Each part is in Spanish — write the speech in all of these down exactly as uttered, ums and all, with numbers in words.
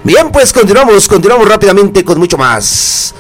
Bien, pues continuamos, continuamos rápidamente con mucho más.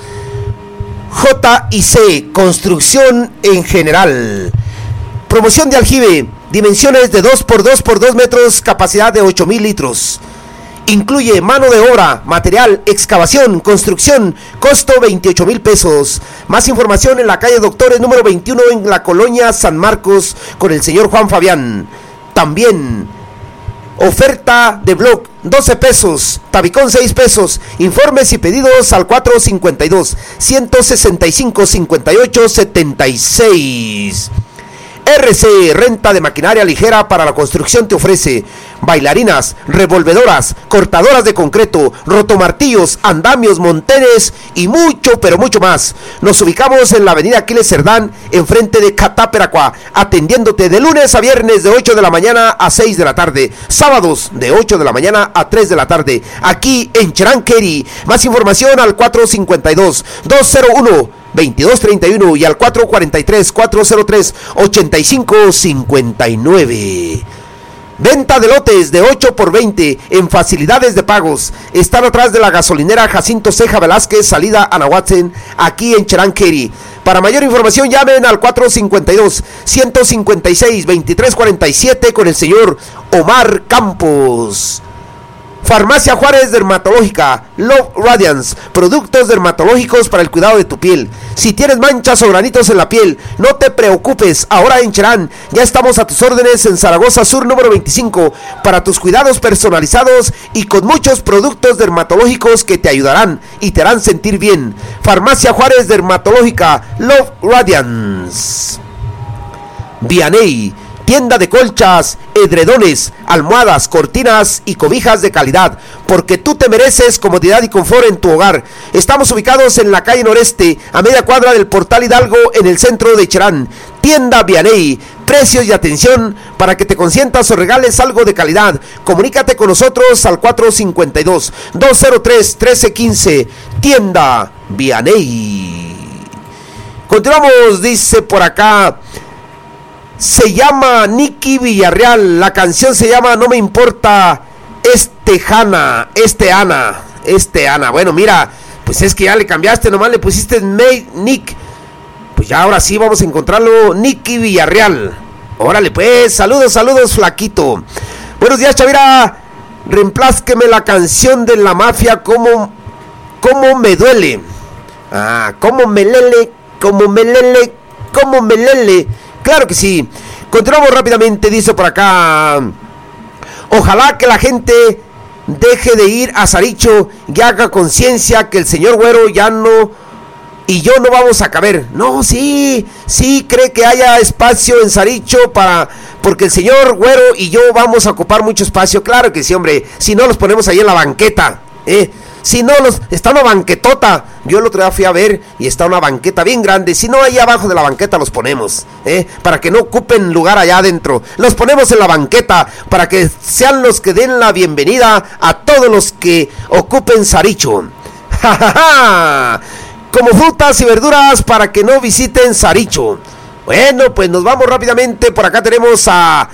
J y C, construcción en general. Promoción de aljibe, dimensiones de dos por dos por dos metros, capacidad de ocho mil litros. Incluye mano de obra, material, excavación, construcción, costo veintiocho mil pesos. Más información en la calle Doctores número veintiuno en la colonia San Marcos con el señor Juan Fabián. También oferta de blog, doce pesos, tabicón seis pesos. Informes y pedidos al cuatro cincuenta y dos, ciento sesenta y cinco, cincuenta y ocho, setenta y seis. R C, renta de maquinaria ligera para la construcción, te ofrece bailarinas, revolvedoras, cortadoras de concreto, rotomartillos, andamios, montenes y mucho, pero mucho más. Nos ubicamos en la avenida Aquiles Cerdán, enfrente de Cataperacua, atendiéndote de lunes a viernes de ocho de la mañana a seis de la tarde, sábados de ocho de la mañana a tres de la tarde, aquí en Cheranqueri. Más información al cuatro cincuenta y dos, dos cero uno, veintidós treinta y uno y al cuatro cuarenta y tres, cuatrocientos tres, ochenta y cinco cincuenta y nueve. Venta de lotes de ocho por veinte en facilidades de pagos. Están atrás de la gasolinera Jacinto Ceja Velázquez, salida a Nahuatzen, aquí en Cheranqueri. Para mayor información llamen al cuatro cincuenta y dos, ciento cincuenta y seis, veintitrés cuarenta y siete con el señor Omar Campos. Farmacia Juárez Dermatológica, Love Radiance, productos dermatológicos para el cuidado de tu piel. Si tienes manchas o granitos en la piel, no te preocupes, ahora en Cherán ya estamos a tus órdenes en Zaragoza Sur número veinticinco para tus cuidados personalizados y con muchos productos dermatológicos que te ayudarán y te harán sentir bien. Farmacia Juárez Dermatológica, Love Radiance. Vianey, tienda de colchas, edredones, almohadas, cortinas y cobijas de calidad, porque tú te mereces comodidad y confort en tu hogar. Estamos ubicados en la calle Noreste, a media cuadra del Portal Hidalgo, en el centro de Cherán. Tienda Vianey, precios y atención para que te consientas o regales algo de calidad. Comunícate con nosotros al cuatro cincuenta y dos, dos cero tres, trece quince. Tienda Vianey. Continuamos, dice por acá. Se llama Nicky Villarreal, la canción se llama No me importa, este Hanna, este Ana, este Ana. Bueno, mira, pues es que ya le cambiaste, nomás le pusiste Nick. Pues ya ahora sí vamos a encontrarlo, Nicky Villarreal. Órale pues, saludos, saludos, flaquito. Buenos días, Chavira. Reemplázqueme la canción de la mafia, como, como me duele. Ah, como me lele, como me lele, como me lele. Claro que sí. Continuamos rápidamente, dice por acá. Ojalá que la gente deje de ir a Zaricho y haga conciencia que el señor Güero ya no y yo no vamos a caber. No, sí, sí cree que haya espacio en Zaricho para, porque el señor Güero y yo vamos a ocupar mucho espacio. Claro que sí, hombre. Si no los ponemos ahí en la banqueta, eh. Si no, los, está una banquetota. Yo el otro día fui a ver y está una banqueta bien grande. Si no, ahí abajo de la banqueta los ponemos, ¿eh? Para que no ocupen lugar allá adentro. Los ponemos en la banqueta para que sean los que den la bienvenida a todos los que ocupen Zaricho. ¡Ja, ja, ja! Como frutas y verduras para que no visiten Zaricho. Bueno, pues nos vamos rápidamente. Por acá tenemos a...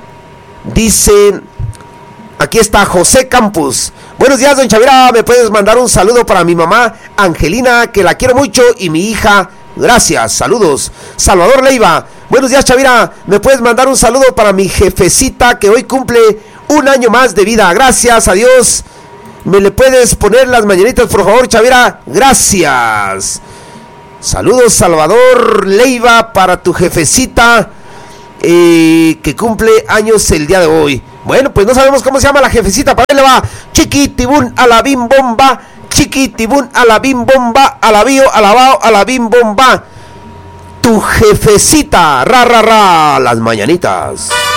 Dice... Aquí está José Campos. Buenos días, don Chavira. ¿Me puedes mandar un saludo para mi mamá Angelina, que la quiero mucho, y mi hija? Gracias, saludos. Salvador Leiva. Buenos días, Chavira. ¿Me puedes mandar un saludo para mi jefecita, que hoy cumple un año más de vida? Gracias, adiós. ¿Me le puedes poner las mañanitas, por favor, Chavira? Gracias. Saludos, Salvador Leiva, para tu jefecita, eh, que cumple años el día de hoy. Bueno, pues no sabemos cómo se llama la jefecita. Para él le va chiquitibún a la bim bomba, chiquitibún a la bim bomba, alabío, alabao, a la bim bomba. Tu jefecita, ra, ra, ra, las mañanitas.